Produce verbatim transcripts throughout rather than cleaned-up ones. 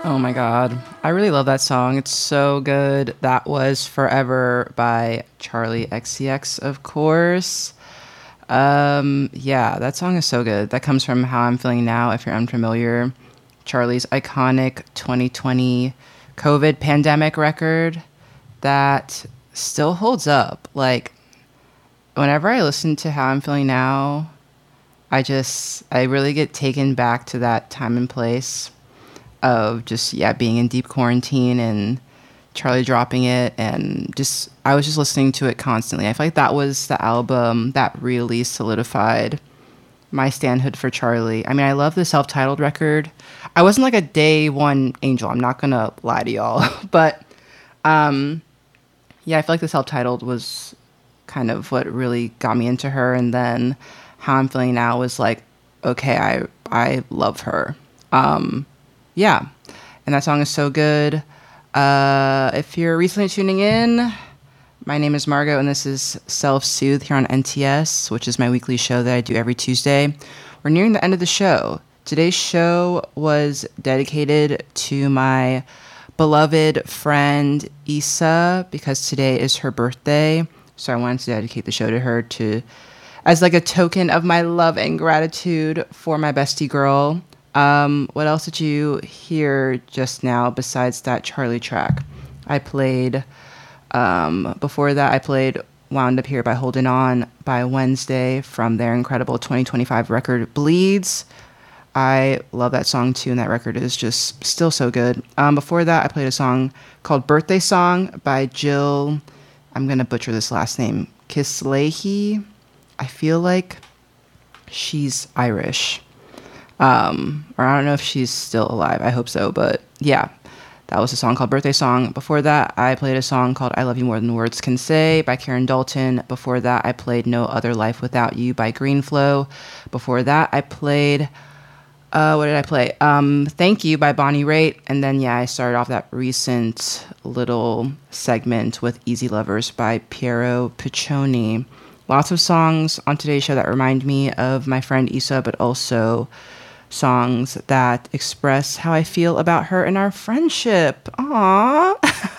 Oh my god. I really love that song. It's so good. That was Forever by Charlie X C X, of course. Um, yeah, that song is so good. That comes from How I'm Feeling Now, if you're unfamiliar. Charlie's iconic twenty twenty COVID pandemic record that still holds up. Like, whenever I listen to How I'm Feeling Now, I just, I really get taken back to that time and place of just, yeah, being in deep quarantine and Charlie dropping it. And just, I was just listening to it constantly. I feel like that was the album that really solidified my standhood for Charlie. I mean, I love the self-titled record. I wasn't like a day one Angel. I'm not going to lie to y'all. But, um, yeah, I feel like the self-titled was kind of what really got me into her. And then How I'm Feeling Now was like, okay, I I love her. Um, yeah, and that song is so good. Uh, if you're recently tuning in, my name is Margot, and this is Self Soothe here on N T S, which is my weekly show that I do every Tuesday. We're nearing the end of the show. Today's show was dedicated to my beloved friend Issa because today is her birthday. So I wanted to dedicate the show to her to, as like a token of my love and gratitude for my bestie girl. Um, what else did you hear just now besides that Charlie track? I played, um, before that I played Wound Up Here by Holding On by Wednesday from their incredible twenty twenty-five record Bleeds. I love that song too, and that record is just still so good. Um, before that, I played a song called Birthday Song by Jill, I'm going to butcher this last name, Kislehi. I feel like she's Irish. Um, or I don't know if she's still alive. I hope so, but yeah, that was a song called Birthday Song. Before that, I played a song called I Love You More Than Words Can Say by Karen Dalton. Before that, I played No Other Life Without You by Greenflow. Before that, I played... Uh, what did I play? Um, Thank You by Bonnie Raitt. And then, yeah, I started off that recent little segment with Easy Lovers by Piero Piccioni. Lots of songs on today's show that remind me of my friend Issa, but also songs that express how I feel about her and our friendship. Aww.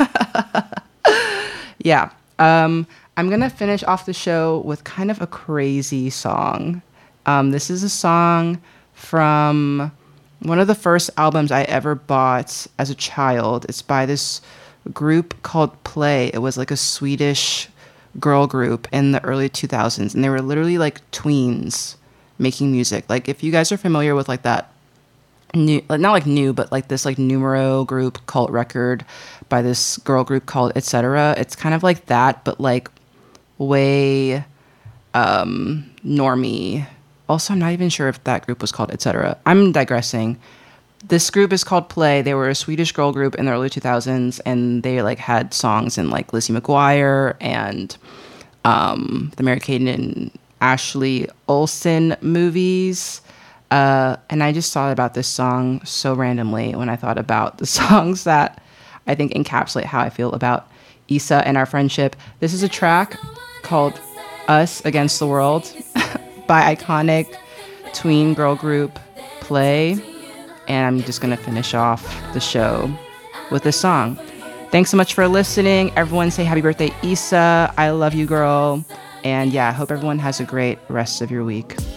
Yeah. Um, I'm going to finish off the show with kind of a crazy song. Um, this is a song from one of the first albums I ever bought as a child. It's by this group called Play. It was like a Swedish girl group in the early two thousands, and they were literally like tweens making music. Like, if you guys are familiar with like that new, not like new, but like this like numero group cult record by this girl group called et cetera. It's kind of like that, but like way um, normie. Also, I'm not even sure if that group was called et cetera. I'm digressing. This group is called Play. They were a Swedish girl group in the early two thousands, and they like had songs in like Lizzie McGuire and um, the Mary-Kate and Ashley Olsen movies. Uh, and I just thought about this song so randomly when I thought about the songs that I think encapsulate how I feel about Issa and our friendship. This is a track called Us Against the World by iconic tween girl group Play. And I'm just going to finish off the show with this song. Thanks so much for listening. Everyone say happy birthday, Issa. I love you, girl. And yeah, I hope everyone has a great rest of your week.